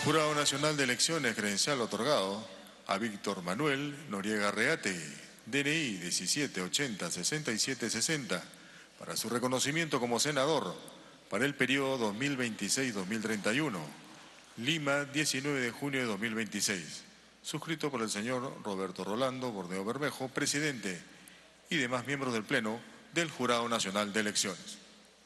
Jurado Nacional de Elecciones credencial otorgado a Víctor Manuel Noriega Reategui, DNI 1780-6760, para su reconocimiento como senador para el periodo 2026-2031. Lima, 19 de junio de 2026. Suscrito por el señor Roberto Rolando Bordeo Bermejo, presidente, y demás miembros del Pleno del Jurado Nacional de Elecciones.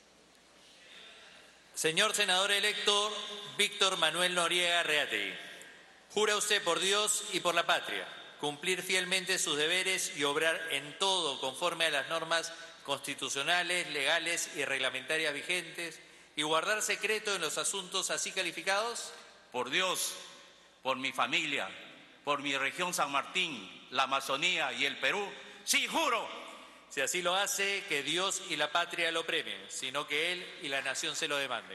Señor senador electo Víctor Manuel Noriega Reategui, jura usted por Dios y por la patria cumplir fielmente sus deberes y obrar en todo conforme a las normas constitucionales, legales y reglamentarias vigentes y guardar secreto en los asuntos así calificados? Por Dios, por mi familia, por mi región San Martín, la Amazonía y el Perú, sí, juro. Si así lo hace, que Dios y la patria lo premien, sino que él y la nación se lo demanden.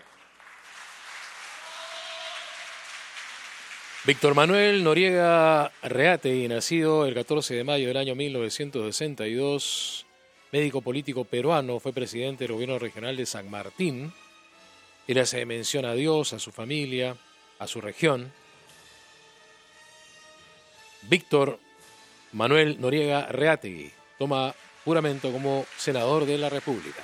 Víctor Manuel Noriega Reategui, nacido el 14 de mayo del año 1962, médico político peruano, fue presidente del gobierno regional de San Martín. Él hace mención a Dios, a su familia, a su región. Víctor Manuel Noriega Reategui toma juramento como senador de la República.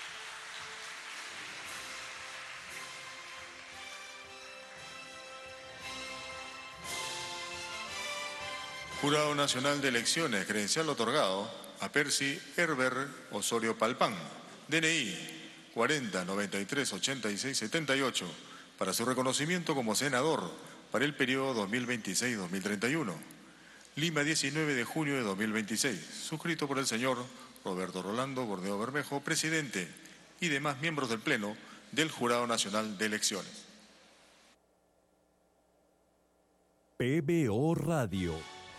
Jurado Nacional de Elecciones credencial otorgado a Percy Herbert Osorio Palpán, DNI 40938678, para su reconocimiento como senador para el periodo 2026-2031. Lima, 19 de junio de 2026, suscrito por el señor Roberto Rolando Bordeo Bermejo, presidente, y demás miembros del Pleno del Jurado Nacional de Elecciones. PBO Radio.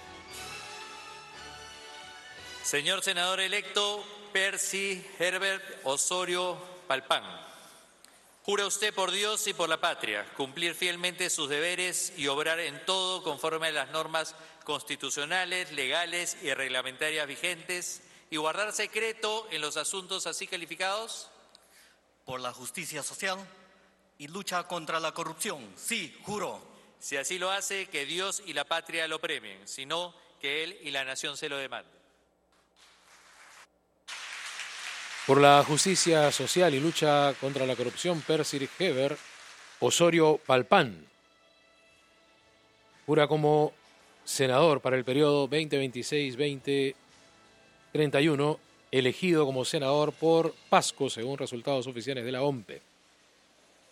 Señor senador electo Percy Herbert Osorio Palpán, jura usted por Dios y por la patria cumplir fielmente sus deberes y obrar en todo conforme a las normas constitucionales, legales y reglamentarias vigentes y guardar secreto en los asuntos así calificados? Por la justicia social y lucha contra la corrupción, sí, juro. Si así lo hace, que Dios y la patria lo premien, sino que él y la nación se lo demanden. Por la justicia social y lucha contra la corrupción, Percy Herbert Osorio Palpán jura como senador para el periodo 2026-2031, elegido como senador por Pasco según resultados oficiales de la OMPE.